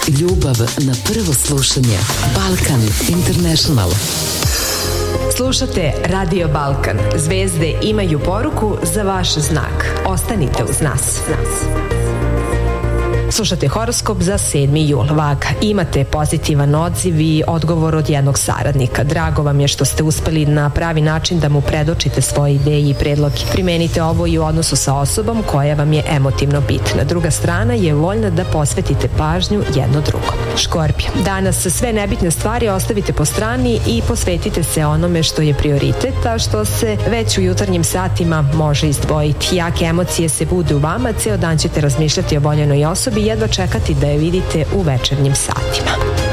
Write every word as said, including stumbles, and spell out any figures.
Ljubav na prvo slušanje. Balkan International. Slušate Radio Balkan. Zvezde imaju poruku za vaš znak. Ostanite uz nas. Slušate horoskop za sedmi jul. Vaga, imate pozitivan odziv i odgovor od jednog saradnika. Drago vam je što ste uspeli na pravi način da mu predočite svoje ideje i predloge. Primenite ovo i u odnosu sa osobom koja vam je emotivno bitna. Druga strana je voljna da posvetite pažnju jedno drugom. Škorpija, danas sve nebitne stvari ostavite po strani i posvetite se onome što je prioritet, a što se već u jutarnjim satima može izdvojiti. Jake emocije se bude u vama, ceo dan ćete razmišljati o voljenoj osobi i jedva čekati da je vidite u večernjim satima.